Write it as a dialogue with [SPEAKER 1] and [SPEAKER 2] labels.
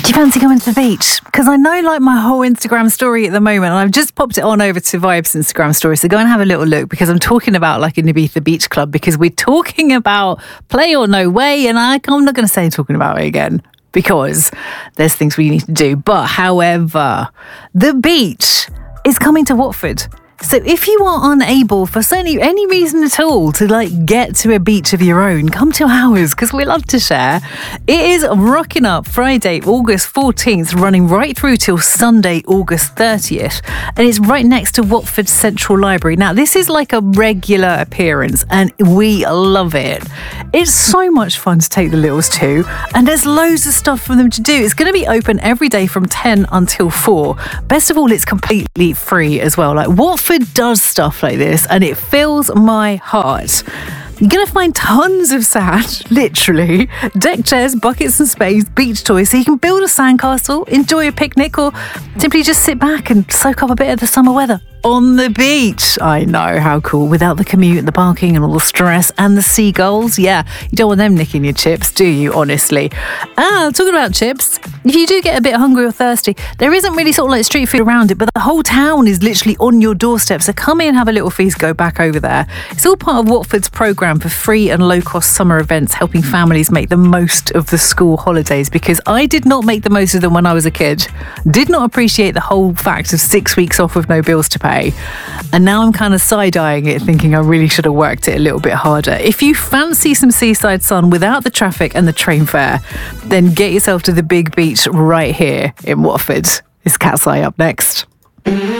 [SPEAKER 1] Do you fancy coming to the beach? Because I know like my whole Instagram story at the moment, and I've just popped it on over to Vibes Instagram story, so go and have a little look, because I'm talking about like an Ibiza beach club, because we're talking about play or no way, and I'm not going to say talking about it again, because there's things we need to do. But however, the beach is coming to Watford. So if you are unable for certainly any reason at all to like get to a beach of your own, come to ours, because we love to share. It is rocking up Friday, August 14th, running right through till Sunday, August 30th. And it's right next to Watford Central Library. Now, this is like a regular appearance and we love it. It's so much fun to take the littles to, and there's loads of stuff for them to do. It's going to be open every day from 10 until 4. Best of all, it's completely free as well. Like Watford does stuff like this and it fills my heart. You're going to find tons of sand, literally, deck chairs, buckets and spades, beach toys, so you can build a sandcastle, enjoy a picnic, or simply just sit back and soak up a bit of the summer weather on the beach. I know, how cool, without the commute and the parking and all the stress and the seagulls. Yeah, you don't want them nicking your chips, do you, honestly? Talking about chips, if you do get a bit hungry or thirsty, there isn't really sort of like street food around it, but the whole town is literally on your doorstep, so come in, have a little feast, go back over there. It's all part of Watford's programme for free and low-cost summer events, helping families make the most of the school holidays, because I did not make the most of them when I was a kid. Did not appreciate the whole fact of 6 weeks off with no bills to pay. And now I'm kind of side-eyeing it, thinking I really should have worked it a little bit harder. If you fancy some seaside sun without the traffic and the train fare, then get yourself to the big beach right here in Watford. It's Cat's Eye up next.